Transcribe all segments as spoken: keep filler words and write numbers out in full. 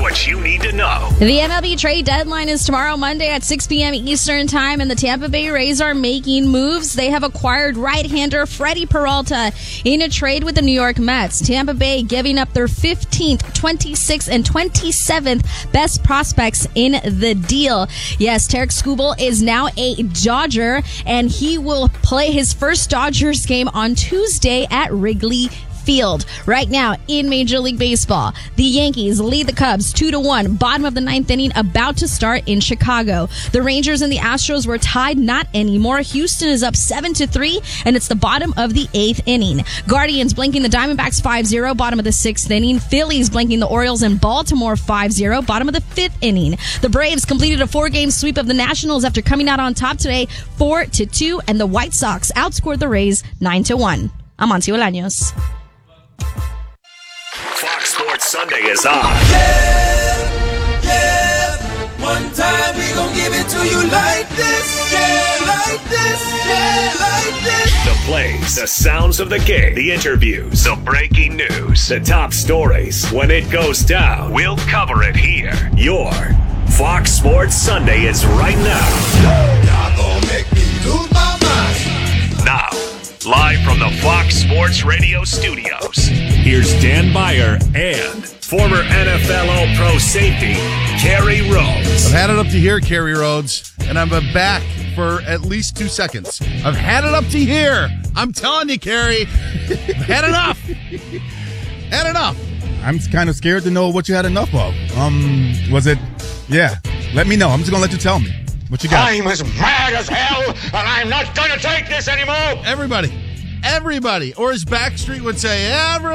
what you need to know. The M L B trade deadline is tomorrow, Monday at six p.m. Eastern Time, and the Tampa Bay Rays are making moves. They have acquired right-hander Freddie Peralta in a trade with the New York Mets. Tampa Bay giving up their fifteenth, twenty-sixth, and twenty-seventh best prospects in the deal. Yes, Tarik Skubal is now a Dodger, and he will play his first Dodgers game on Tuesday at Wrigley Field. Right now in Major League Baseball, the Yankees lead the Cubs two to one, bottom of the ninth inning, about to start in Chicago. The Rangers and the Astros were tied, not anymore. Houston is up seven to three, and it's the bottom of the eighth inning. Guardians blanking the Diamondbacks five zero, bottom of the sixth inning. Phillies blanking the Orioles in Baltimore five zero, bottom of the fifth inning. The Braves completed a four-game sweep of the Nationals after coming out on top today four to two, and the White Sox outscored the Rays nine to one. I'm Monty Bolaños. Fox Sports Sunday is on. Yeah, yeah. One time we gon' give it to you like this. Yeah, like this. Yeah, like this. The plays, the sounds of the game, the interviews, the breaking news, the top stories. When it goes down, we'll cover it here. Your Fox Sports Sunday is right now. Y'all gon' make me lose my mind. Now, live from the Fox Sports Radio studios, here's Dan Beyer and former N F L All-Pro safety, Kerry Rhodes. I've had it up to here, Kerry Rhodes, and I'm back for at least two seconds. I've had it up to here. I'm telling you, Kerry, I've had enough. Had enough. I'm kind of scared to know what you had enough of. Um, was it? Yeah, let me know. I'm just going to let you tell me. What you got? I'm as mad as hell, and I'm not going to take this anymore. Everybody. Everybody. Or as Backstreet would say,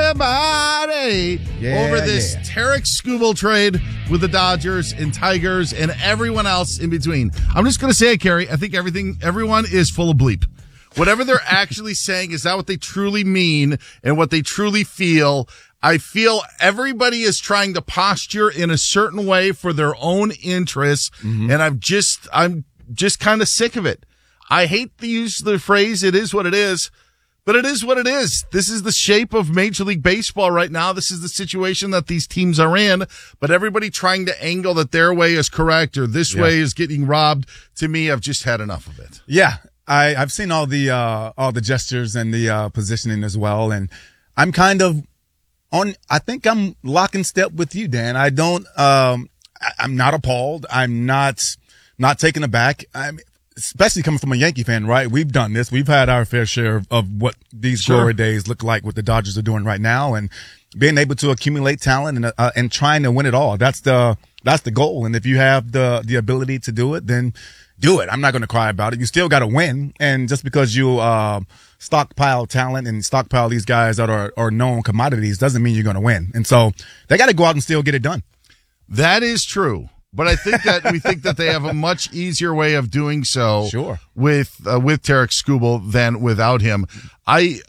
everybody. Yeah, over this yeah. Tarik Skubal trade with the Dodgers and Tigers and everyone else in between. I'm just going to say it, Kerry. I think everything, everyone is full of bleep. Whatever they're actually saying is not what they truly mean and what they truly feel. I feel everybody is trying to posture in a certain way for their own interests, mm-hmm. and I'm just, I'm just kind of sick of it. I hate to use the phrase, it is what it is, but it is what it is. This is the shape of Major League Baseball right now. This is the situation that these teams are in, but everybody trying to angle that their way is correct or this yeah. way is getting robbed. To me, I've just had enough of it. Yeah, I, I've seen all the, uh, all the gestures and the, uh, positioning as well, and I'm kind of, On, I think I'm lock in step with you, Dan. I don't, um, I, I'm not appalled. I'm not, not taken aback. I'm, especially coming from a Yankee fan, right? We've done this. We've had our fair share of, of what these sure. glory days look like, what the Dodgers are doing right now, and being able to accumulate talent and, uh, and trying to win it all. That's the, that's the goal. And if you have the, the ability to do it, then do it. I'm not going to cry about it. You still got to win. And just because you, uh, stockpile talent and stockpile these guys that are, are known commodities doesn't mean you're going to win. And so they got to go out and still get it done. That is true. But I think that we think that they have a much easier way of doing so sure. with, uh, with Tarik Skubal than without him. I,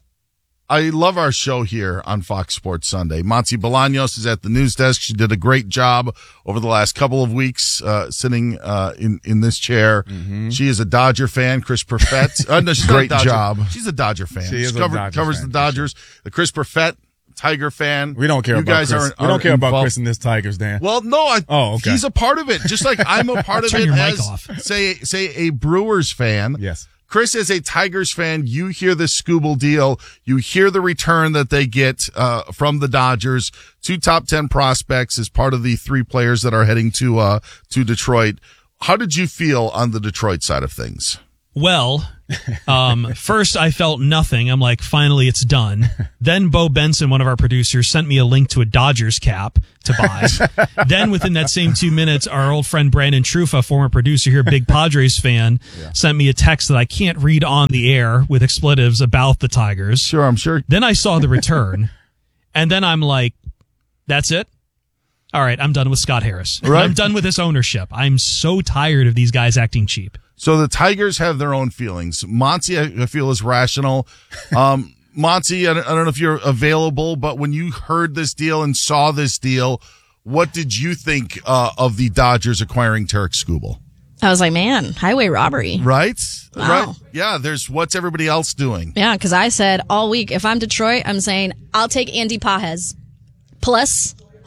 I love our show here on Fox Sports Sunday. Monty Bolaños is at the news desk. She did a great job over the last couple of weeks, uh, sitting, uh, in, in this chair. Mm-hmm. She is a Dodger fan. Chris Perfett. Uh, no, she's great not a Dodger. job. She's a Dodger fan. She is She's covered, a Dodger covers fan, the Dodgers. Sure. The Chris Perfett, Tiger fan. We don't care you about guys Chris. Are, we don't are care involved. about Chris and this Tigers, Dan. Well, no, I, oh, okay. he's a part of it. Just like I'm a part of Turn it your mic as, off. say, say a Brewers fan. Yes. Chris, as a Tigers fan, you hear the Skubal deal. You hear the return that they get uh from the Dodgers. Two top ten prospects as part of the three players that are heading to uh to Detroit. How did you feel on the Detroit side of things? Well, um, first I felt nothing. I'm like, finally it's done. Then Bo Benson, one of our producers, sent me a link to a Dodgers cap to buy. Then within that same two minutes, our old friend Brandon Trufa, former producer here, big Padres fan, yeah. sent me a text that I can't read on the air with expletives about the Tigers. Sure, I'm sure. Then I saw the return, and then I'm like, that's it? All right, I'm done with Scott Harris. Right. I'm done with this ownership. I'm so tired of these guys acting cheap. So the Tigers have their own feelings. Monty, I feel, is rational. Um, Monty, I don't, I don't know if you're available, but when you heard this deal and saw this deal, what did you think uh, of the Dodgers acquiring Tarik Skubal? I was like, man, highway robbery. Right? Wow. Right. Yeah, there's what's everybody else doing. Yeah, because I said all week, if I'm Detroit, I'm saying I'll take Andy Pages plus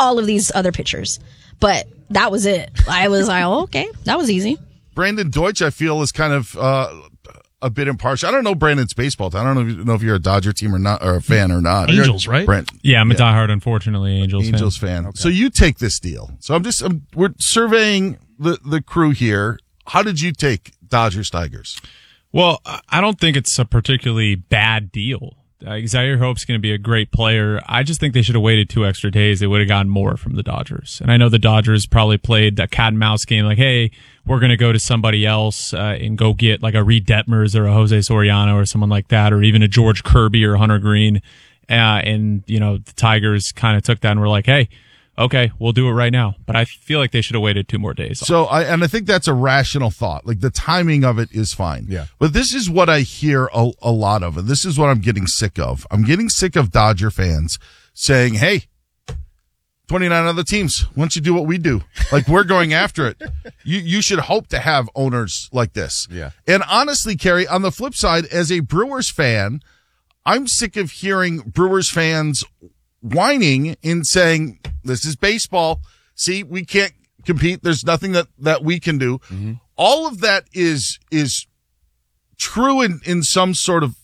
all of these other pitchers. But that was it. I was like, oh, okay, that was easy. Brandon Deutsch, I feel, is kind of uh, a bit impartial. I don't know Brandon's baseball team. I don't know if, you, know if you're a Dodger team or not, or a fan or not. Angels, right? Brent, Yeah, I'm a yeah. diehard, unfortunately, Angels, Angels fan. fan. Okay. So you take this deal. So I'm just I'm, we're surveying the the crew here. How did you take Dodgers Tigers? Well, I don't think it's a particularly bad deal. Uh, Zaire Hope's going to be a great player. I just think they should have waited two extra days. They would have gotten more from the Dodgers. And I know the Dodgers probably played that cat and mouse game like, hey, we're going to go to somebody else uh, and go get like a Reed Detmers or a Jose Soriano or someone like that, or even a George Kirby or Hunter Green. Uh, and, you know, the Tigers kind of took that and were like, hey, okay, we'll do it right now. But I feel like they should have waited two more days. So I, and I think that's a rational thought. Like the timing of it is fine. Yeah. But this is what I hear a, a lot of, and this is what I'm getting sick of. I'm getting sick of Dodger fans saying, hey, twenty-nine other teams, why don't you do what we do? Like we're going after it. You, you should hope to have owners like this. Yeah. And honestly, Kerry, on the flip side, as a Brewers fan, I'm sick of hearing Brewers fans whining and saying, this is baseball. See, we can't compete. There's nothing that, that we can do. Mm-hmm. All of that is, is true in, in some sort of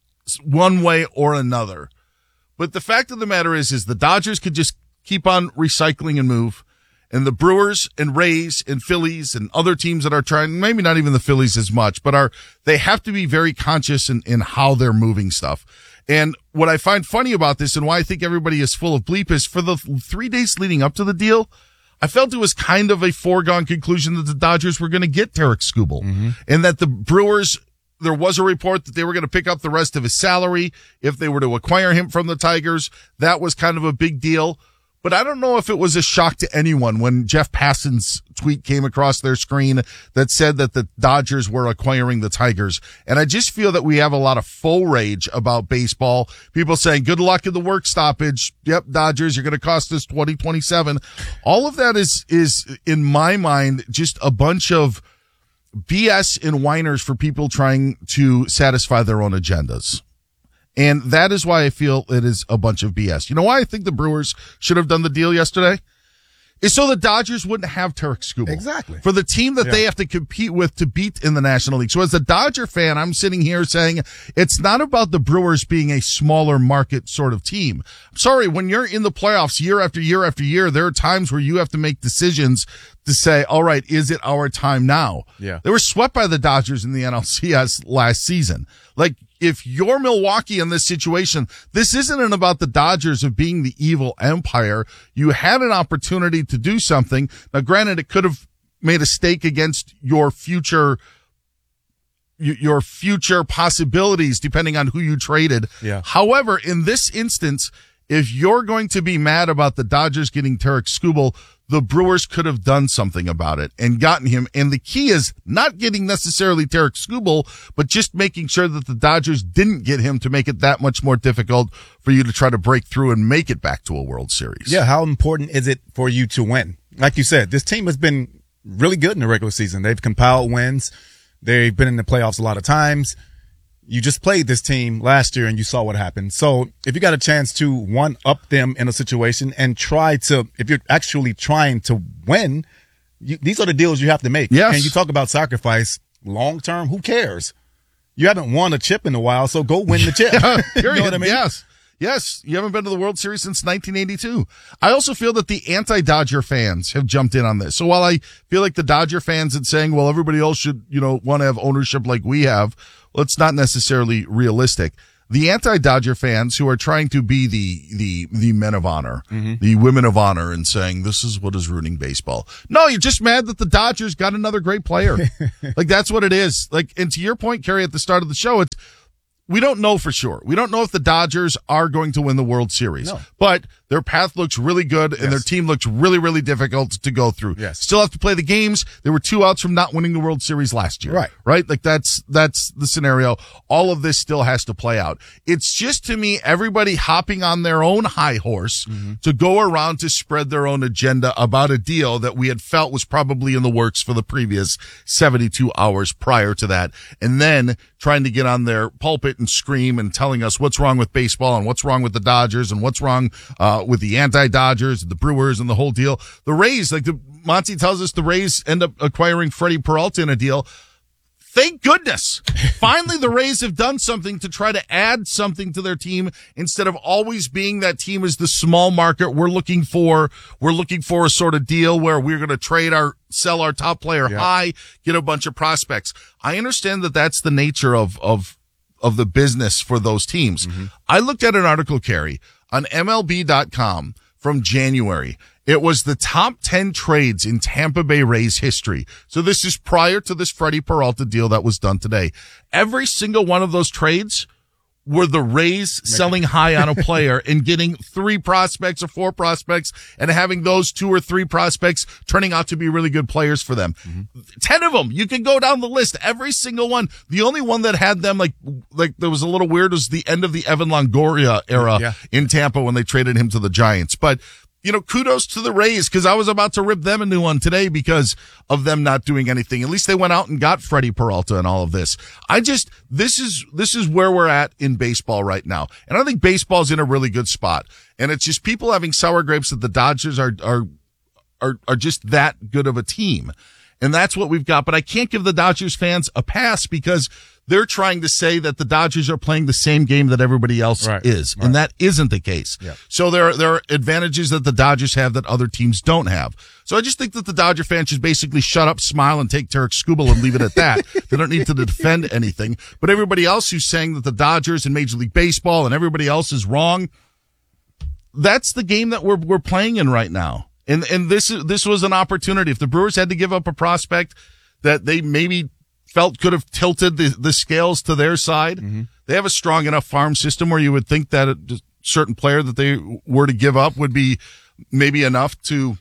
one way or another. But the fact of the matter is, is the Dodgers could just keep on recycling and move. And the Brewers and Rays and Phillies and other teams that are trying, maybe not even the Phillies as much, but are, they have to be very conscious in, in how they're moving stuff. And what I find funny about this and why I think everybody is full of bleep is for the three days leading up to the deal, I felt it was kind of a foregone conclusion that the Dodgers were going to get Tarik Skubal mm-hmm. and that the Brewers, there was a report that they were going to pick up the rest of his salary if they were to acquire him from the Tigers. That was kind of a big deal. But I don't know if it was a shock to anyone when Jeff Passan's tweet came across their screen that said that the Dodgers were acquiring the Tigers. And I just feel that we have a lot of faux rage about baseball. People saying, good luck in the work stoppage. Yep, Dodgers, you're going to cost us twenty twenty-seven. All of that is, is in my mind, just a bunch of B S and whiners for people trying to satisfy their own agendas. And that is why I feel it is a bunch of B S. You know why I think the Brewers should have done the deal yesterday? Is so the Dodgers wouldn't have Tarik Skubal. Exactly. For the team that yeah. they have to compete with to beat in the National League. So as a Dodger fan, I'm sitting here saying it's not about the Brewers being a smaller market sort of team. I'm sorry, when you're in the playoffs year after year after year, there are times where you have to make decisions to say, all right, is it our time now? Yeah. They were swept by the Dodgers in the N L C S last season. Like, if you're Milwaukee in this situation, this isn't about the Dodgers of being the evil empire. You had an opportunity to do something. Now, granted, it could have made a stake against your future, your future possibilities, depending on who you traded. Yeah. However, in this instance, if you're going to be mad about the Dodgers getting Tarik Skubal, the Brewers could have done something about it and gotten him. And the key is not getting necessarily Tarik Skubal, but just making sure that the Dodgers didn't get him to make it that much more difficult for you to try to break through and make it back to a World Series. Yeah, how important is it for you to win? Like you said, this team has been really good in the regular season. They've compiled wins. They've been in the playoffs a lot of times. You just played this team last year and you saw what happened. So if you got a chance to one up them in a situation and try to, if you're actually trying to win, you, these are the deals you have to make. Yes. And you talk about sacrifice long term. Who cares? You haven't won a chip in a while, so go win the chip. Yeah, you period. know what I mean? Yes. Yes, you haven't been to the World Series since nineteen eighty-two. I also feel that the anti-Dodger fans have jumped in on this. So while I feel like the Dodger fans are saying, well, everybody else should, you know, want to have ownership like we have, well, it's not necessarily realistic. The anti-Dodger fans who are trying to be the, the, the men of honor, mm-hmm. the women of honor and saying this is what is ruining baseball. No, you're just mad that the Dodgers got another great player. Like that's what it is. Like, and to your point, Kerry, at the start of the show, it's, we don't know for sure. We don't know if the Dodgers are going to win the World Series, no. but their path looks really good and yes. their team looks really, really difficult to go through. Yes. Still have to play the games. They were two outs from not winning the World Series last year. Right. Right? Like that's, that's the scenario. All of this still has to play out. It's just to me, everybody hopping on their own high horse mm-hmm. to go around to spread their own agenda about a deal that we had felt was probably in the works for the previous seventy-two hours prior to that. And then trying to get on their pulpit and scream and telling us what's wrong with baseball and what's wrong with the Dodgers and what's wrong uh with the anti-Dodgers, the Brewers, and the whole deal. The Rays, like the Monty tells us, the Rays end up acquiring Freddie Peralta in a deal. Thank goodness. Finally, the Rays have done something to try to add something to their team instead of always being that team as the small market. We're looking for, we're looking for a sort of deal where we're going to trade our, sell our top player yeah. high, get a bunch of prospects. I understand that that's the nature of, of, of the business for those teams. Mm-hmm. I looked at an article, Carrie, on M L B dot com from January. It was the top ten trades in Tampa Bay Rays history. So this is prior to this Freddie Peralta deal that was done today. Every single one of those trades were the Rays selling high on a player and getting three prospects or four prospects and having those two or three prospects turning out to be really good players for them. Mm-hmm. Ten of them. You can go down the list. Every single one. The only one that had them like, like that was a little weird was the end of the Evan Longoria era yeah. in Tampa when they traded him to the Giants. But you know, kudos to the Rays because I was about to rip them a new one today because of them not doing anything. At least they went out and got Freddie Peralta and all of this. I just, this is, this is where we're at in baseball right now. And I think baseball's in a really good spot. And it's just people having sour grapes that the Dodgers are, are, are, are just that good of a team. And that's what we've got. But I can't give the Dodgers fans a pass because they're trying to say that the Dodgers are playing the same game that everybody else right. is. Right. And that isn't the case. Yep. So there are, there are advantages that the Dodgers have that other teams don't have. So I just think that the Dodger fans should basically shut up, smile, and take Tarek Skubal and leave it at that. They don't need to defend anything. But everybody else who's saying that the Dodgers and Major League Baseball and everybody else is wrong, that's the game that we're, we're playing in right now. And, and this, this was an opportunity. If the Brewers had to give up a prospect that they maybe felt could have tilted the, the scales to their side, mm-hmm. they have a strong enough farm system where you would think that a certain player that they were to give up would be maybe enough to,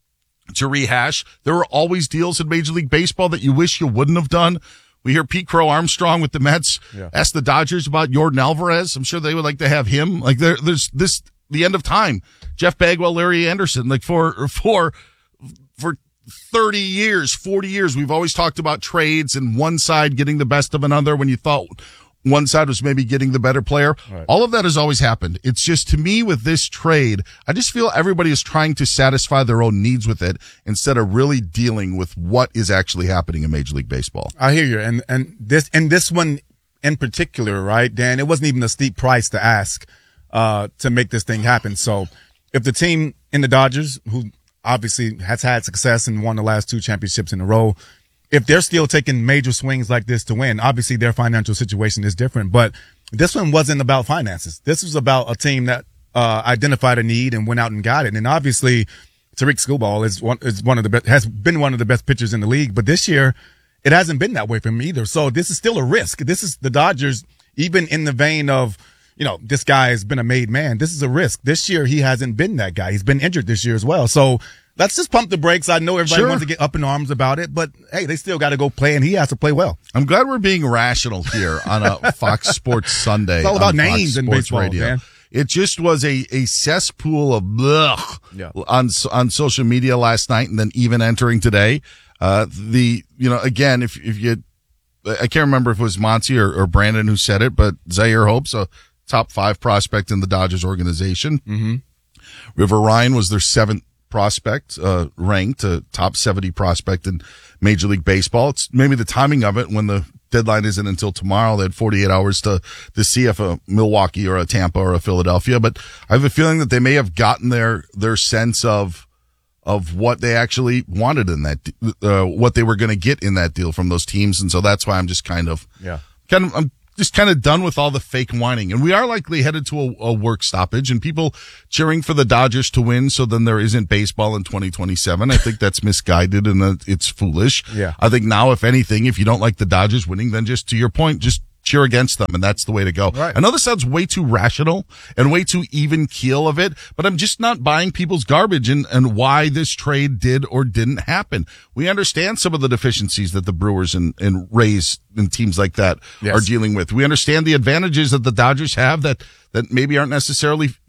to rehash. There are always deals in Major League Baseball that you wish you wouldn't have done. We hear Pete Crow Armstrong with the Mets yeah. ask the Dodgers about Yordan Alvarez. I'm sure they would like to have him. Like there, there's this, the end of time. Jeff Bagwell, Larry Anderson, like for, for, for thirty years, forty years, we've always talked about trades and one side getting the best of another when you thought one side was maybe getting the better player. Right. All of that has always happened. It's just, to me, with this trade, I just feel everybody is trying to satisfy their own needs with it instead of really dealing with what is actually happening in Major League Baseball. I hear you. And, and this, and this one in particular, right, Dan, it wasn't even a steep price to ask, uh, to make this thing happen. So if the team in the Dodgers, who obviously has had success and won the last two championships in a row, if they're still taking major swings like this to win, obviously their financial situation is different, but this one wasn't about finances. This was about a team that, uh, identified a need and went out and got it. And obviously Tarek Skubal is one, is one of the best, has been one of the best pitchers in the league, but this year it hasn't been that way for him either. So this is still a risk. This is the Dodgers, even in the vein of, you know, this guy has been a made man. This is a risk. This year, he hasn't been that guy. He's been injured this year as well. So let's just pump the brakes. I know everybody Sure. wants to get up in arms about it, but hey, they still got to go play, and he has to play well. I'm glad we're being rational here on a Fox Sports Sunday. It's all about on Fox names in Sports baseball, Radio. man. It just was a, a cesspool of blech Yeah. on, on social media last night and then even entering today. Uh, the, you know, again, if, if you, I can't remember if it was Monty or, or Brandon who said it, but Zaire Hope's a top five prospect in the Dodgers organization. Mm-hmm. River Ryan was their seventh prospect, uh, ranked a top seventy prospect in Major League Baseball. It's maybe the timing of it when the deadline isn't until tomorrow. They had forty-eight hours to, to see if a Milwaukee or a Tampa or a Philadelphia, but I have a feeling that they may have gotten their, their sense of, of what they actually wanted in that, uh, what they were going to get in that deal from those teams. And so that's why I'm just kind of, Yeah. kind of, I'm just kind of done with all the fake whining. And we are likely headed to a, a work stoppage and people cheering for the Dodgers to win. So then there isn't baseball in twenty twenty-seven. I think that's misguided and uh, it's foolish. Yeah. I think now, if anything, if you don't like the Dodgers winning, then just to your point, just cheer against them. And that's the way to go. Right. I know this sounds way too rational and way too even keel of it, but I'm just not buying people's garbage and, and why this trade did or didn't happen. We understand some of the deficiencies that the Brewers and, and Rays and teams like that Yes. are dealing with. We understand the advantages that the Dodgers have that, that maybe aren't necessarily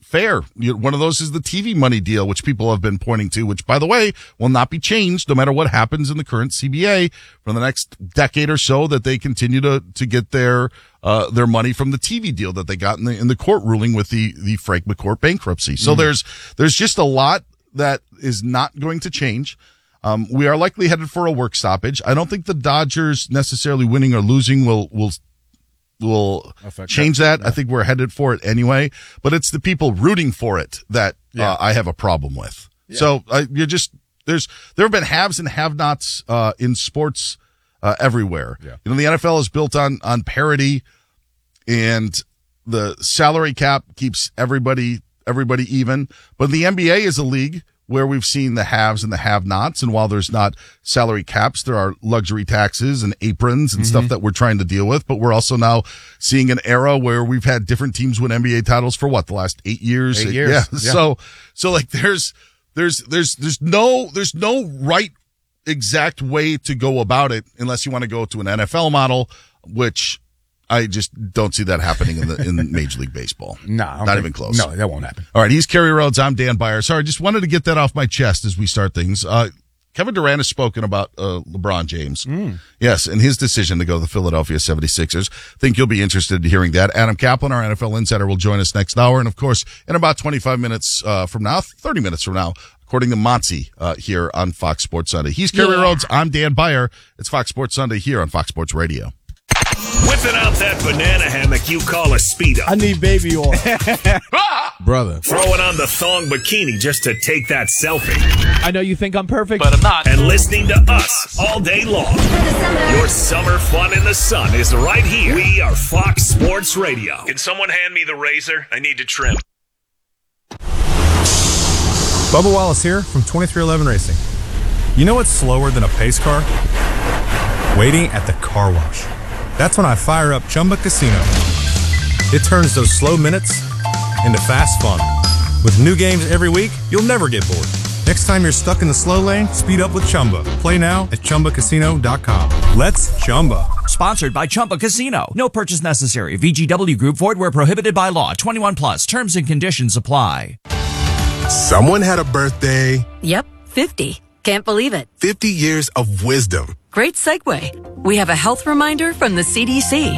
fair. You- One of those is the T V money deal, which people have been pointing to, which, by the way, will not be changed no matter what happens in the current C B A for the next decade or so, that they continue to, to get their, uh, their money from the T V deal that they got in the, in the court ruling with the, the Frank McCourt bankruptcy. So mm-hmm. there's, there's just a lot that is not going to change. Um, we are likely headed for a work stoppage. I don't think the Dodgers necessarily winning or losing will, will, will Affect change that. that. Yeah. I think we're headed for it anyway, but it's the people rooting for it that yeah. uh, I have a problem with. Yeah. So uh, you're just, there's, there have been haves and have-nots, uh, in sports, uh, everywhere. Yeah. You know, the N F L is built on, on parity, and the salary cap keeps everybody, everybody even, but the N B A is a league where we've seen the haves and the have-nots. And while there's not salary caps, there are luxury taxes and aprons and mm-hmm. stuff that we're trying to deal with. But we're also now seeing an era where we've had different teams win N B A titles for what, the last eight years? Eight years. Yeah. yeah. So, so like there's, there's, there's, there's no, there's no right exact way to go about it unless you want to go to an N F L model, which I just don't see that happening in the in Major League Baseball. No, not think, even close. No, that won't happen. All right, he's Kerry Rhodes. I'm Dan Byer. Sorry, just wanted to get that off my chest as we start things. Uh, Kevin Durant has spoken about uh, LeBron James. Mm. Yes, and his decision to go to the Philadelphia seventy-sixers. Think you'll be interested in hearing that. Adam Kaplan, our N F L insider, will join us next hour. And, of course, in about twenty-five minutes uh, from now, thirty minutes from now, according to Monty uh, here on Fox Sports Sunday. He's Kerry yeah. Rhodes. I'm Dan Byer. It's Fox Sports Sunday here on Fox Sports Radio. Whipping out that banana hammock you call a Speedo. I need baby oil. Brother. Throwing on the thong bikini just to take that selfie. I know you think I'm perfect, but I'm not. And listening to us all day long. Your summer fun in the sun is right here. We are Fox Sports Radio. Can someone hand me the razor? I need to trim. Bubba Wallace here from twenty-three eleven Racing. You know what's slower than a pace car? Waiting at the car wash. That's when I fire up Chumba Casino. It turns those slow minutes into fast fun. With new games every week, you'll never get bored. Next time you're stuck in the slow lane, speed up with Chumba. Play now at Chumba Casino dot com. Let's Chumba. Sponsored by Chumba Casino. No purchase necessary. V G W Group. Void where prohibited by law. twenty-one plus. Terms and conditions apply. Someone had a birthday. Yep, fifty. Can't believe it. fifty years of wisdom. Great segue. We have a health reminder from the C D C.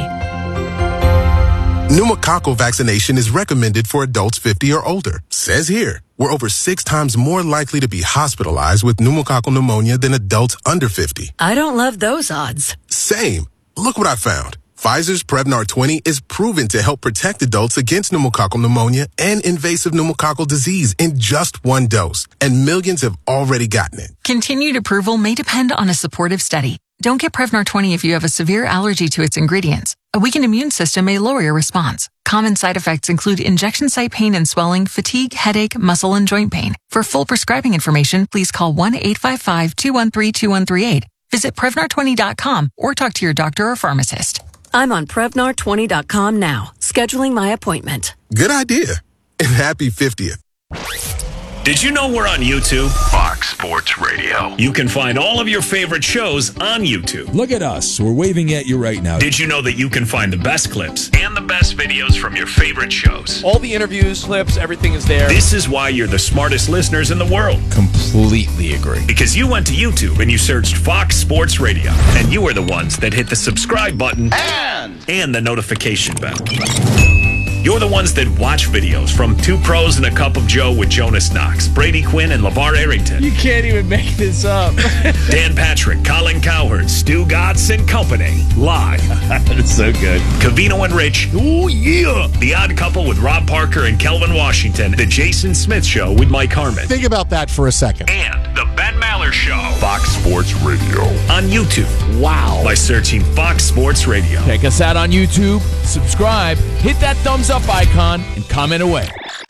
Pneumococcal vaccination is recommended for adults fifty or older. Says here, we're over six times more likely to be hospitalized with pneumococcal pneumonia than adults under fifty. I don't love those odds. Same. Look what I found. Pfizer's Prevnar twenty is proven to help protect adults against pneumococcal pneumonia and invasive pneumococcal disease in just one dose, and millions have already gotten it. Continued approval may depend on a supportive study. Don't get Prevnar twenty if you have a severe allergy to its ingredients. A weakened immune system may lower your response. Common side effects include injection site pain and swelling, fatigue, headache, muscle, and joint pain. For full prescribing information, please call one eight five five, two one three, two one three eight. Visit Prevnar twenty dot com or talk to your doctor or pharmacist. I'm on Prevnar twenty dot com now, scheduling my appointment. Good idea. And happy fiftieth. Did you know we're on YouTube? Fox Sports Radio. You can find all of your favorite shows on YouTube. Look at us. We're waving at you right now. Did you know that you can find the best clips and the best videos from your favorite shows? All the interviews, clips, everything is there. This is why you're the smartest listeners in the world. Completely agree. Because you went to YouTube and you searched Fox Sports Radio. And you were the ones that hit the subscribe button and, and the notification bell. You're the ones that watch videos from Two Pros and a Cup of Joe with Jonas Knox, Brady Quinn, and LeVar Arrington. You can't even make this up. Dan Patrick, Colin Cowherd, Stu Gatz and Company. Live. That's so good. Covino and Rich. Oh, yeah. The Odd Couple with Rob Parker and Kelvin Washington. The Jason Smith Show with Mike Harmon. Think about that for a second. And The Ben Maller Show. Fox Sports Radio. On YouTube. Wow. By searching Fox Sports Radio. Check us out on YouTube. Subscribe. Hit that thumbs up icon and comment away.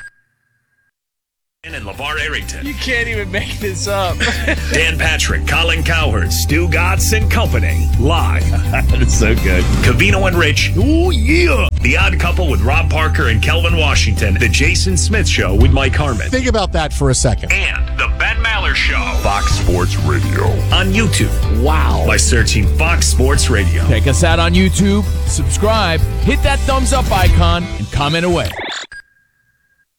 And LeVar Arrington. You can't even make this up. Dan Patrick, Colin Cowherd, Stu Gatz and Company. Live. That's so good. Covino and Rich. Oh, yeah. The Odd Couple with Rob Parker and Kelvin Washington. The Jason Smith Show with Mike Harmon. Think about that for a second. And The Ben Maller Show. Fox Sports Radio. On YouTube. Wow. By searching Fox Sports Radio. Check us out on YouTube. Subscribe. Hit that thumbs up icon and comment away.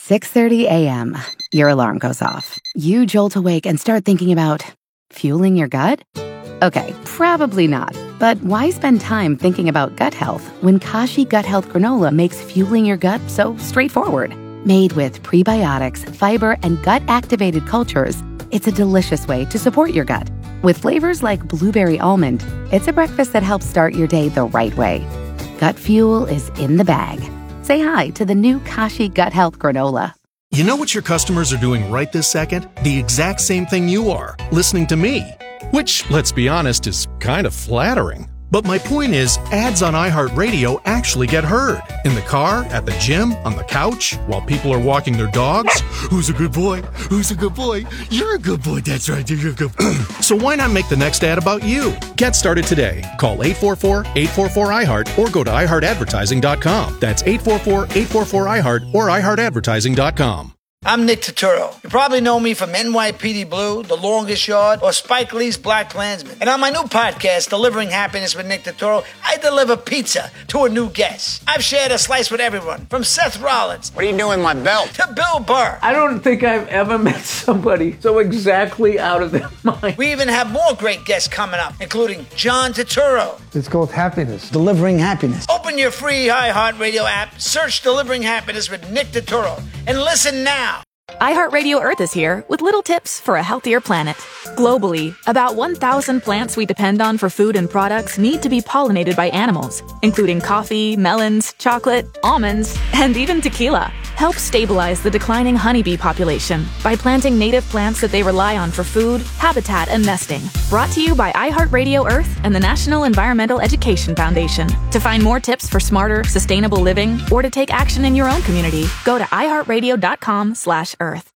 six thirty a.m., your alarm goes off. You jolt awake and start thinking about fueling your gut? Okay, probably not. But why spend time thinking about gut health when Kashi Gut Health Granola makes fueling your gut so straightforward? Made with prebiotics, fiber, and gut-activated cultures, it's a delicious way to support your gut. With flavors like blueberry almond, it's a breakfast that helps start your day the right way. Gut fuel is in the bag. Say hi to the new Kashi Gut Health Granola. You know what your customers are doing right this second? The exact same thing you are, listening to me. Which, let's be honest, is kind of flattering. But my point is, ads on iHeartRadio actually get heard. In the car, at the gym, on the couch, while people are walking their dogs. Who's a good boy? Who's a good boy? You're a good boy. That's right. You're a good boy. So why not make the next ad about you? Get started today. Call eight four four, eight four four, I heart or go to i heart advertising dot com. That's eight four four, eight four four, I heart or i heart advertising dot com. I'm Nick Turturro. You probably know me from N Y P D Blue, The Longest Yard, or Spike Lee's Black Klansman. And on my new podcast, Delivering Happiness with Nick Turturro, I deliver pizza to a new guest. I've shared a slice with everyone, from Seth Rollins. What are you doing with my belt? To Bill Burr. I don't think I've ever met somebody so exactly out of their mind. We even have more great guests coming up, including John Turturro. It's called Happiness, Delivering Happiness. Open your free iHeartRadio app, search Delivering Happiness with Nick Turturro, and listen now. iHeartRadio Earth is here with little tips for a healthier planet. Globally, about one thousand plants we depend on for food and products need to be pollinated by animals, including coffee, melons, chocolate, almonds, and even tequila. Help stabilize the declining honeybee population by planting native plants that they rely on for food, habitat, and nesting. Brought to you by iHeartRadio Earth and the National Environmental Education Foundation. To find more tips for smarter, sustainable living, or to take action in your own community, go to i heart radio dot com slash earth.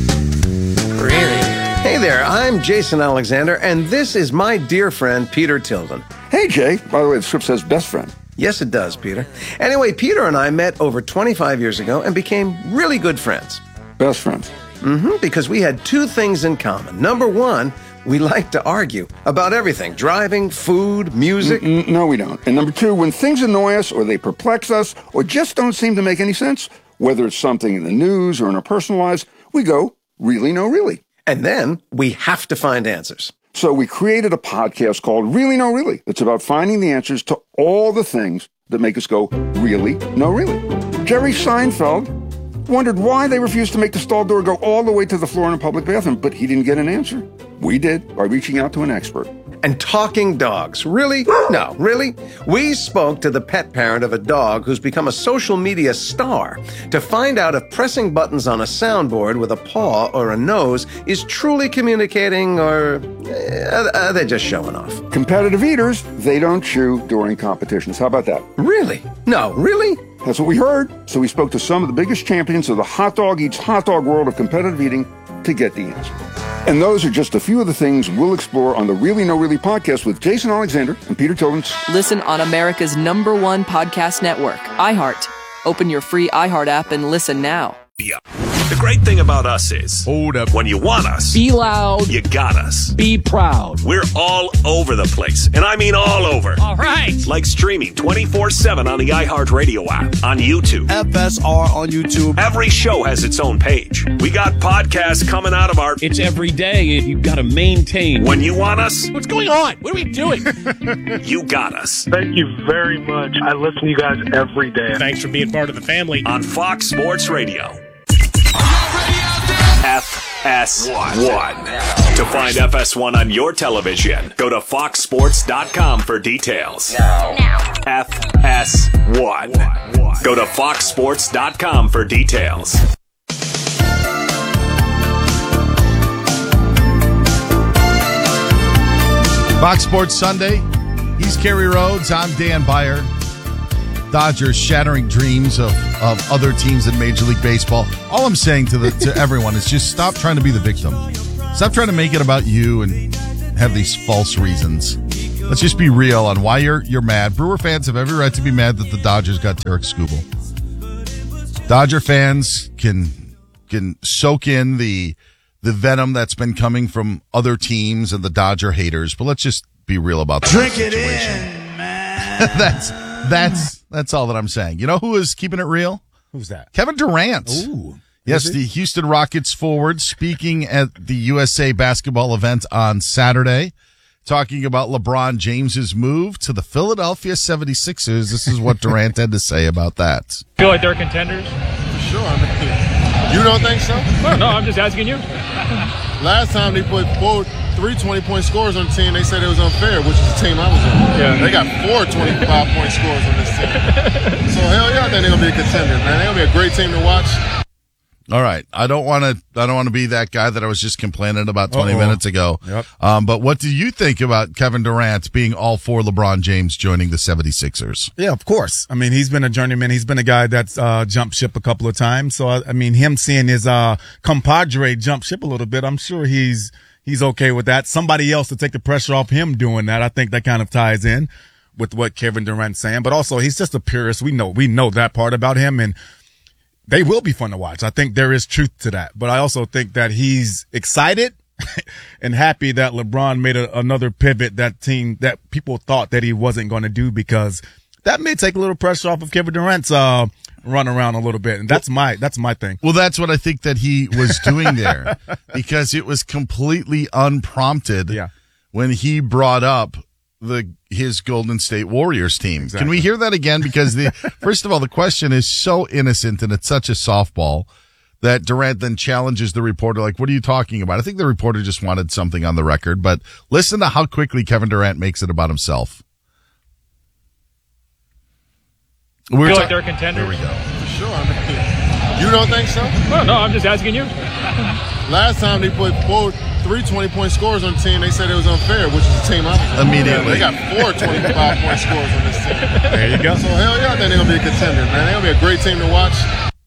Really? Hey there, I'm Jason Alexander, and this is my dear friend, Peter Tilden. Hey, Jay. By the way, the script says best friend. Yes, it does, Peter. Anyway, Peter and I met over twenty-five years ago and became really good friends. Best friends? Mm-hmm, because we had two things in common. Number one, we like to argue about everything. Driving, food, music. Mm-mm, no, we don't. And number two, when things annoy us or they perplex us or just don't seem to make any sense, whether it's something in the news or in our personal lives, we go, really, no, really. And then we have to find answers. So we created a podcast called Really, No, Really. It's about finding the answers to all the things that make us go, really, no, really. Jerry Seinfeld wondered why they refused to make the stall door go all the way to the floor in a public bathroom, but he didn't get an answer. We did by reaching out to an expert. And talking dogs. Really? No, really? We spoke to the pet parent of a dog who's become a social media star to find out if pressing buttons on a soundboard with a paw or a nose is truly communicating, or uh, are they just showing off? Competitive eaters, they don't chew during competitions. How about that? Really? No, really? That's what we heard. So we spoke to some of the biggest champions of the hot dog eats hot dog world of competitive eating to get the answer. And those are just a few of the things we'll explore on the Really No Really podcast with Jason Alexander and Peter Tilden. Listen on America's number one podcast network, iHeart. Open your free iHeart app and listen now. Yeah. The great thing about us is, hold up, when you want us, be loud, you got us. Be proud. We're all over the place, and I mean all over. All right. Like streaming twenty-four seven on the iHeartRadio app, on YouTube. F S R on YouTube. Every show has its own page. We got podcasts coming out of our... It's every day, and you've got to maintain. When you want us... What's going on? What are we doing? You got us. Thank you very much. I listen to you guys every day. Thanks for being part of the family. On Fox Sports Radio. F S one. To find F S one on your television, go to fox sports dot com for details. Now. F S one. Go to fox sports dot com for details. Fox Sports Sunday. He's Kerry Rhodes. I'm Dan Beyer. Dodgers shattering dreams of, of other teams in Major League Baseball. All I'm saying to the to everyone is just stop trying to be the victim. Stop trying to make it about you and have these false reasons. Let's just be real on why you're you're mad. Brewer fans have every right to be mad that the Dodgers got Tarek Skubal. Dodger fans can can soak in the the venom that's been coming from other teams and the Dodger haters, but let's just be real about that Drink situation. it in, man. that's that's that's all that I'm saying. You know who is keeping it real? Who's that? Kevin Durant. Ooh. Yes, the Houston Rockets forward speaking at the U S A basketball event on Saturday, talking about LeBron James's move to the Philadelphia seventy-sixers. This is what Durant had to say about that. Feel like they're contenders? For sure. I mean, you don't think so? Well, no, I'm just asking you. Last time they put four, three twenty-point scores on the team, they said it was unfair, which is the team I was on. Yeah. They got four twenty-five point scores on this team. So, hell yeah, I think they're going to be a contender, man. They're going to be a great team to watch. All right. I don't want to, I don't want to be that guy that I was just complaining about twenty Uh-oh. minutes ago. Yep. Um, but what do you think about Kevin Durant being all for LeBron James joining the seventy-sixers? Yeah, of course. I mean, he's been a journeyman. He's been a guy that's uh, jumped ship a couple of times. So, I, I mean, him seeing his uh, compadre jump ship a little bit, I'm sure he's he's okay with that. Somebody else to take the pressure off him doing that, I think that kind of ties in with what Kevin Durant's saying. But also, he's just a purist. We know we know that part about him, and they will be fun to watch. I think there is truth to that. But I also think that he's excited and happy that LeBron made a, another pivot that team that people thought that he wasn't going to do, because that may take a little pressure off of Kevin Durant's uh, run around a little bit. And that's my that's my thing. Well, that's what I think that he was doing there, because it was completely unprompted Yeah. when he brought up the his Golden State Warriors team. Exactly. Can we hear that again? Because the first of all, the question is so innocent and it's such a softball that Durant then challenges the reporter, like, what are you talking about? I think the reporter just wanted something on the record, but listen to how quickly Kevin Durant makes it about himself. Feel ta- like they're contenders? Here we go. For sure. I mean, you don't think so? Well, no, I'm just asking you. Last time they put four, three twenty-point scores on the team, they said it was unfair, which is the team I was on. Immediately. They got four twenty-five point scores on this team. There you go. So, hell yeah, I think they're going to be a contender, man. They're going to be a great team to watch.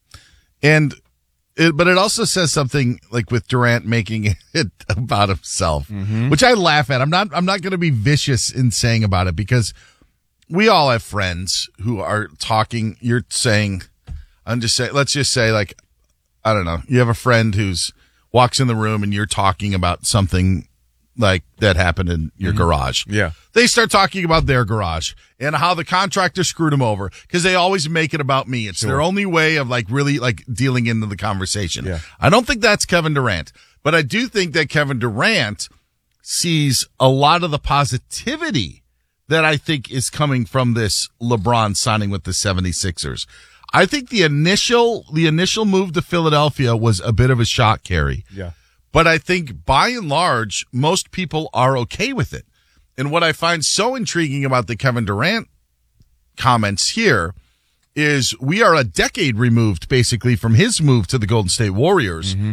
And it, but it also says something like with Durant making it about himself, Mm-hmm. which I laugh at. I'm not, I'm not going to be vicious in saying about it, because we all have friends who are talking. You're saying, I'm just saying, let's just say, like, I don't know. You have a friend who's walks in the room and you're talking about something like that happened in your Mm-hmm. garage. Yeah. They start talking about their garage and how the contractor screwed them over, because they always make it about me. It's Sure. their only way of like really like dealing into the conversation. Yeah. I don't think that's Kevin Durant, but I do think that Kevin Durant sees a lot of the positivity that I think is coming from this LeBron signing with the seventy-sixers. I think the initial, the initial move to Philadelphia was a bit of a shock, Kerry. Yeah. But I think by and large, most people are okay with it. And what I find so intriguing about the Kevin Durant comments here is we are a decade removed basically from his move to the Golden State Warriors. Mm-hmm.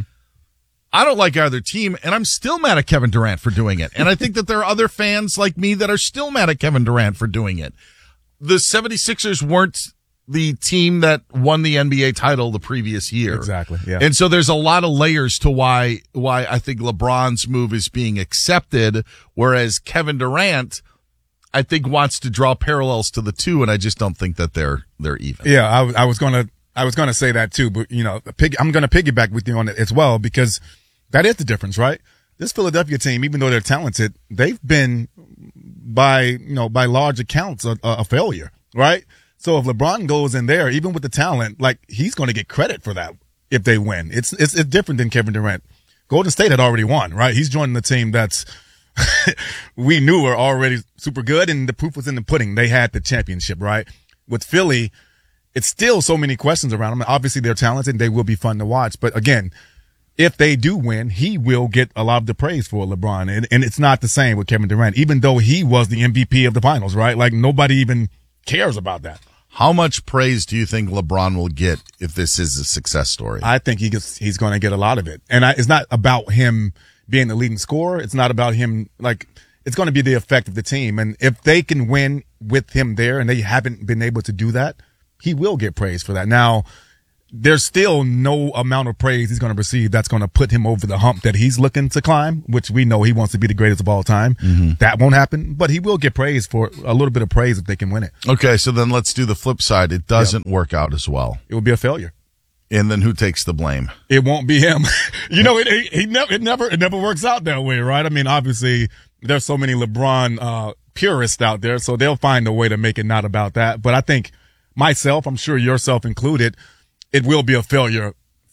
I don't like either team, and I'm still mad at Kevin Durant for doing it. And I think that there are other fans like me that are still mad at Kevin Durant for doing it. The seventy-sixers weren't the team that won the N B A title the previous year. Exactly. Yeah. And so there's a lot of layers to why, why I think LeBron's move is being accepted, whereas Kevin Durant, I think, wants to draw parallels to the two, and I just don't think that they're, they're even. Yeah. I, I was going to, I was going to say that too, but you know, pig, I'm going to piggyback with you on it as well, because that is the difference, right? This Philadelphia team, even though they're talented, they've been by, you know, by large accounts a, a failure, right? So if LeBron goes in there, even with the talent, like, he's going to get credit for that if they win. It's, it's, it's different than Kevin Durant. Golden State had already won, right? He's joining the team that's, we knew were already super good, and the proof was in the pudding. They had the championship, right? With Philly, it's still so many questions around them. Obviously, they're talented and they will be fun to watch. But again, if they do win, he will get a lot of the praise for LeBron. And, and it's not the same with Kevin Durant, even though he was the M V P of the finals, right? Like, nobody even cares about that. How much praise do you think LeBron will get if this is a success story? I think he gets, he's going to get a lot of it. And I, it's not about him being the leading scorer. It's not about him, like, it's going to be the effect of the team. And if they can win with him there, and they haven't been able to do that, he will get praise for that. Now, there's still no amount of praise he's going to receive that's going to put him over the hump that he's looking to climb, which we know he wants to be the greatest of all time. Mm-hmm. That won't happen, but he will get praise for a little bit of praise if they can win it. Okay, so then let's do the flip side. It doesn't yep. work out as well. It will be a failure. And then who takes the blame? It won't be him. you know, it, it, he never, it never, it never works out that way, right? I mean, obviously, there's so many LeBron uh purists out there, so they'll find a way to make it not about that. But I think myself, I'm sure yourself included, it will be a failure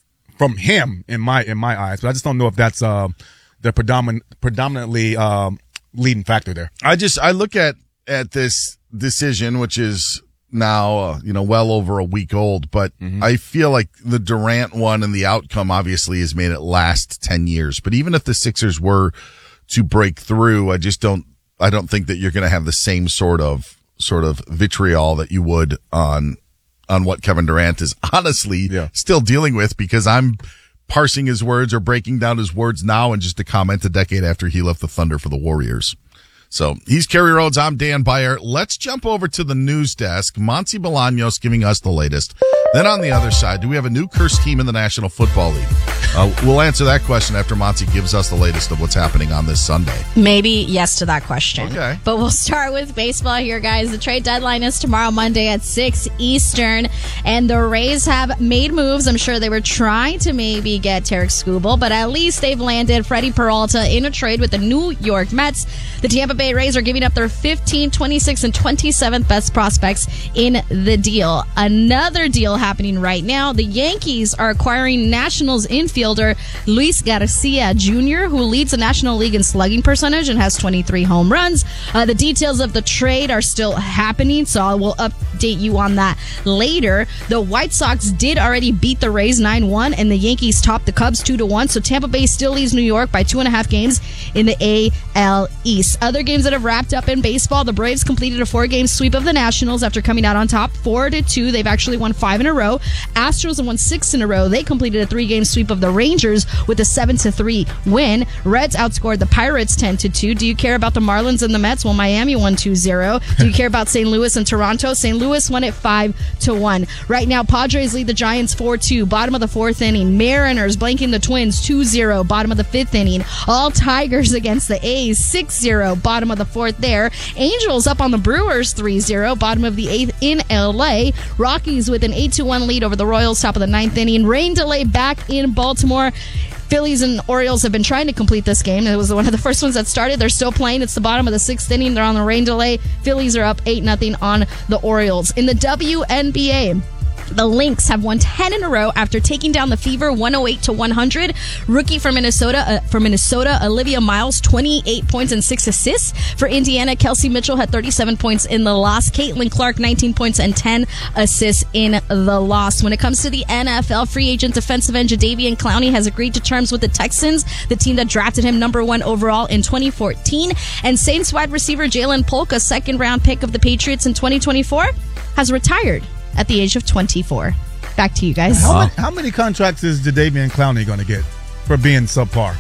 from him in my in my eyes. But I just don't know if that's uh, the predominant predominantly um, leading factor there. I just I look at at this decision, which is now uh, you know well over a week old, but mm-hmm. I feel like the Durant one and the outcome obviously has made it last ten years. But even if the Sixers were to break through, I just don't I don't think that you're going to have the same sort of sort of vitriol that you would on on what Kevin Durant is honestly yeah. still dealing with, because I'm parsing his words or breaking down his words now and just a comment a decade after he left the Thunder for the Warriors. So he's Kerry Rhodes. I'm Dan Beyer. Let's jump over to the news desk. Monty Bolaños giving us the latest. Then on the other side, do we have a new cursed team in the National Football League? Uh, we'll answer that question after Monty gives us the latest of what's happening on this Sunday. Maybe yes to that question. Okay. But we'll start with baseball here, guys. The trade deadline is tomorrow, Monday at six Eastern. And the Rays have made moves. I'm sure they were trying to maybe get Tarek Skubal, but at least they've landed Freddie Peralta in a trade with the New York Mets. The Tampa Bay Rays are giving up their fifteenth, twenty-sixth, and twenty-seventh best prospects in the deal. Another deal happening right now. The Yankees are acquiring Nationals infielder Luis Garcia Junior, who leads the National League in slugging percentage and has twenty-three home runs. Uh, the details of the trade are still happening, so I will update you on that later. The White Sox did already beat the Rays nine one, and the Yankees topped the Cubs two to one, so Tampa Bay still leads New York by two and a half games in the A L East. Other games that have wrapped up in baseball, the Braves completed a four-game sweep of the Nationals after coming out on top four to two. They've actually won five in a row. Astros have won six in a row. They completed a three-game sweep of the Rangers with a seven to three win. Reds outscored the Pirates ten to two. Do you care about the Marlins and the Mets? Well, Miami won two zero. Do you care about Saint Louis and Toronto? Saint Louis won it five to one. Right now, Padres lead the Giants four two. Bottom of the fourth inning. Mariners blanking the Twins two zero. Bottom of the fifth inning. All Tigers against the A's six zero. Bottom of the fourth there. Angels up on the Brewers three zero. Bottom of the eighth in L A. Rockies with an eight to one lead over the Royals. Top of the ninth inning. Rain delay back in Baltimore. Phillies and Orioles have been trying to complete this game. It was one of the first ones that started. They're still playing. It's the bottom of the sixth inning. They're on the rain delay. Phillies are up eight nothing on the Orioles. In the W N B A, the Lynx have won ten in a row after taking down the Fever one oh eight to one hundred. Rookie from Minnesota, uh, from Minnesota, Olivia Miles, twenty-eight points and six assists. For Indiana, Kelsey Mitchell had thirty-seven points in the loss. Caitlin Clark, nineteen points and ten assists in the loss. When it comes to the N F L, free agent defensive end Jadeveon Clowney has agreed to terms with the Texans, the team that drafted him number one overall in twenty fourteen. And Saints wide receiver Jalen Polk, a second round pick of the Patriots in twenty twenty-four, has retired at the age of twenty-four. Back to you guys. How, many, how many contracts is Jadeveon Clowney going to get for being subpar?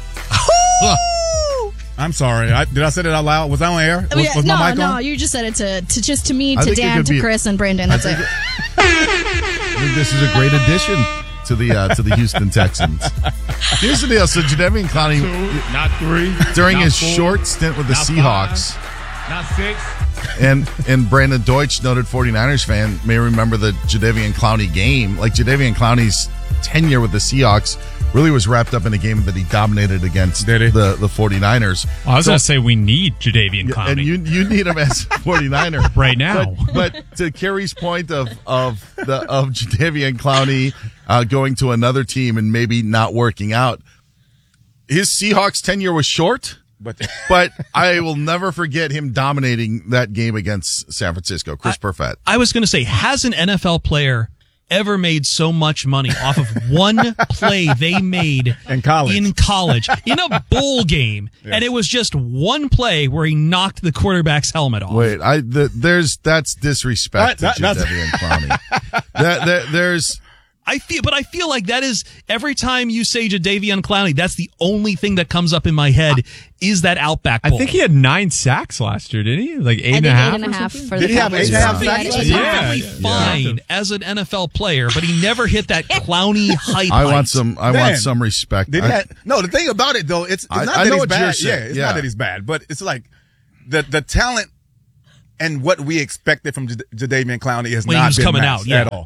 I'm sorry. I, did I say that out loud? Was I on air? Was, yeah, was no, my mic no. on? You just said it to, to just to me, I to Dan, to be, Chris, and Brandon. That's it. it. I think this is a great addition to the uh, to the Houston Texans. Here's the deal. So Jadeveon Clowney, Two, not three, during not his four, short stint with the not Seahawks, five, not six. And and Brandon Deutsch, noted 49ers fan, may remember the Jadeveon Clowney game. Like Jadeveon Clowney's tenure with the Seahawks really was wrapped up in a game that he dominated against the, the 49ers. Well, I was so, going to say we need Jadeveon Clowney. And you you need him as 49er. right now. But, but to Kerry's point of of the of Jadeveon Clowney uh, going to another team and maybe not working out, his Seahawks tenure was short. But, but I will never forget him dominating that game against San Francisco. Chris I, Perfett. I was going to say, has an N F L player ever made so much money off of one play they made in college, in college, in a bowl game, yes. And it was just one play where he knocked the quarterback's helmet off? Wait, I the, there's that's disrespect that, to that, Jadeveon Clowney. that, that there's. I feel, but I feel like that is every time you say Jadeveon Clowney, that's the only thing that comes up in my head is that Outback Bowl. I think he had nine sacks last year, didn't he? Like eight I and a half. Eight and a half for Did the he have eight and a half sacks? Yeah, yeah, fine yeah. as an N F L player, but he never hit that Clowney hype. I want some. I Dan, want some respect. Did I, he have, no, the thing about it though, it's, it's I, not I that know he's what bad. you're saying. Yeah, it's yeah. not that he's bad, but it's like the the talent and what we expected from J- Jadeveon Clowney is when not he was been coming matched out yeah. at all. Yeah.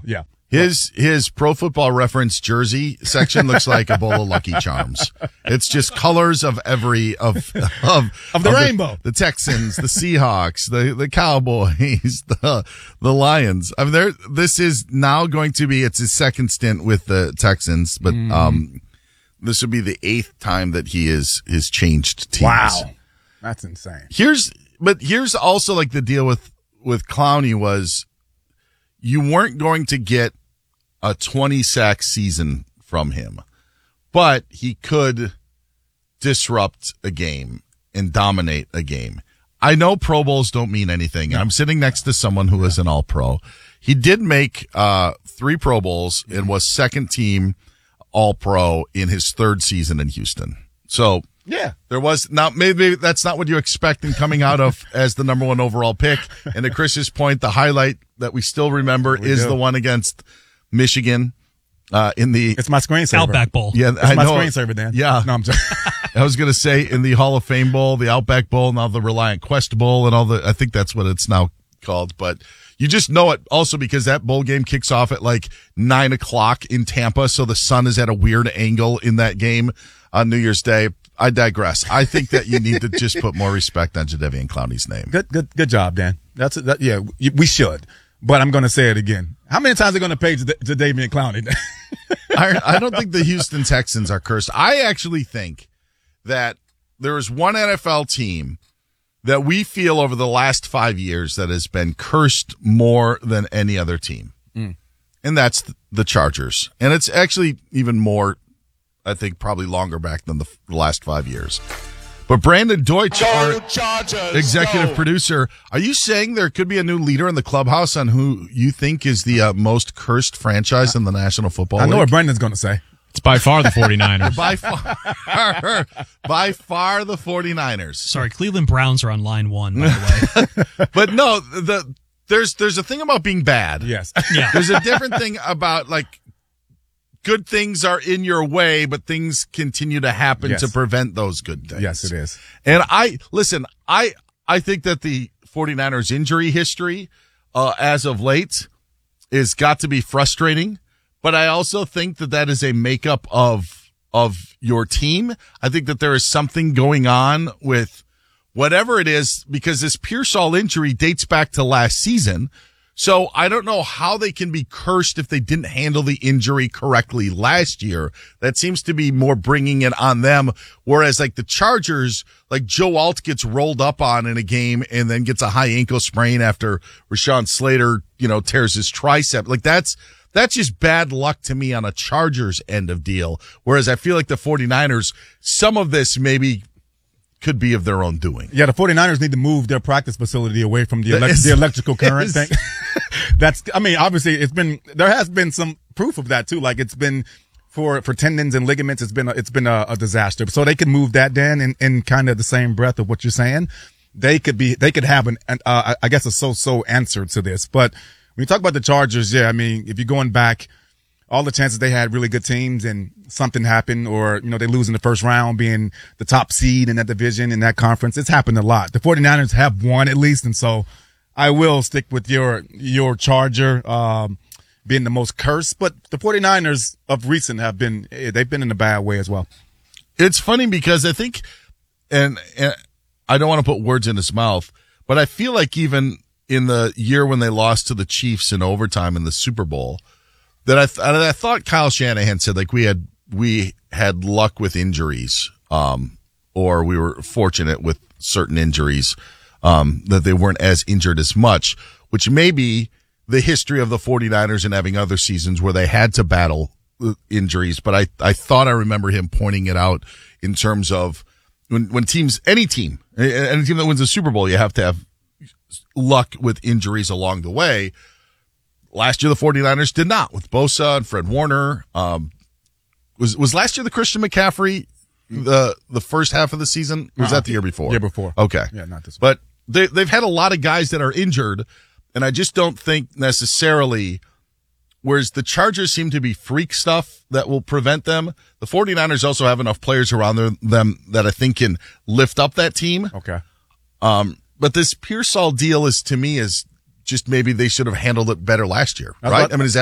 His his Pro Football Reference jersey section looks like a bowl of Lucky Charms. It's just colors of every of of of the rainbow. The, the Texans, the Seahawks, the the Cowboys, the the Lions. I mean, there. This is now going to be it's his second stint with the Texans, but Mm. um, this would be the eighth time that he is has changed teams. Wow, that's insane. Here's but here's also like the deal with with Clowney was. You weren't going to get a twenty sack season from him, but he could disrupt a game and dominate a game. I know Pro Bowls don't mean anything. I'm sitting next to someone who is an all pro. He did make, uh, three Pro Bowls and was second team all pro in his third season in Houston. So yeah, there was now maybe that's not what you expect in coming out of as the number one overall pick. And to Chris's point, the highlight that we still remember We is do. the one against Michigan, uh, in the It's my screensaver. Outback Bowl. Yeah, It's I my know. screensaver, Dan. Yeah. No, I'm just. I was going to say in the Hall of Fame Bowl, the Outback Bowl, now the Reliant Quest Bowl and all the, I think that's what it's now called, but you just know it also because that bowl game kicks off at like nine o'clock in Tampa. So the sun is at a weird angle in that game on New Year's Day. I digress. I think that you need to just put more respect on Jadeveon Clowney's name. Good, good, good job, Dan. That's that. Yeah, we should. But I'm going to say it again. How many times are they going to pay Jadeveon Clowney? I, I don't think the Houston Texans are cursed. I actually think that there is one N F L team that we feel over the last five years that has been cursed more than any other team. Mm. And that's the Chargers. And it's actually even more, I think, probably longer back than the, the last five years. But Brandon Deutsch, our executive producer, are you saying there could be a new leader in the clubhouse on who you think is the uh, most cursed franchise in the National Football League? I know what Brandon's going to say. It's by far the 49ers. by far, by far the 49ers. Sorry, Cleveland Browns are on line one, by the way. But no, the there's there's a thing about being bad. Yes. Yeah. There's a different thing about like good things are in your way, but things continue to happen Yes. to prevent those good things. Yes, it is. And I listen, I I think that the 49ers injury history uh as of late is got to be frustrating, but I also think that that is a makeup of of your team. I think that there is something going on with whatever it is, because this Pearsall injury dates back to last season. So I don't know how they can be cursed if they didn't handle the injury correctly last year. That seems to be more bringing it on them. Whereas like the Chargers, like Joe Alt gets rolled up on in a game and then gets a high ankle sprain after Rashawn Slater, you know, tears his tricep. Like that's, that's just bad luck to me on a Chargers end of deal. Whereas I feel like the 49ers, some of this maybe could be of their own doing. Yeah, the 49ers need to move their practice facility away from the, elec- Is- the electrical current is- thing. That's, I mean, obviously it's been, there has been some proof of that too. Like it's been for, for tendons and ligaments, it's been, a, it's been a, a disaster. So they could move that, Dan, in, in kind of the same breath of what you're saying. They could be, they could have an, an uh, I guess a so-so answer to this. But when you talk about the Chargers, yeah, I mean, if you're going back, all the chances they had really good teams and something happened, or, you know, they lose in the first round being the top seed in that division, in that conference. It's happened a lot. The 49ers have won at least. And so I will stick with your, your Charger, um, being the most cursed, but the 49ers of recent have been, they've been in a bad way as well. It's funny because I think, and, and I don't want to put words in his mouth, but I feel like even in the year when they lost to the Chiefs in overtime in the Super Bowl, that I, th- I thought Kyle Shanahan said like we had, we had luck with injuries, um, or we were fortunate with certain injuries, um, that they weren't as injured as much, which may be the history of the 49ers and having other seasons where they had to battle injuries. But I, I thought I remember him pointing it out in terms of when, when teams, any team, any team that wins a Super Bowl, you have to have luck with injuries along the way. Last year, the 49ers did not with Bosa and Fred Warner. Um, was, was last year the Christian McCaffrey, the, the first half of the season? Or was Uh-uh. that the year before? Year before. Okay. Yeah, not this one. But they, they've had a lot of guys that are injured, and I just don't think necessarily, whereas the Chargers seem to be freak stuff that will prevent them, the 49ers also have enough players around their, them that I think can lift up that team. Okay. Um, but this Pearsall deal is, to me, is just maybe they should have handled it better last year, That's right? what- I mean, is that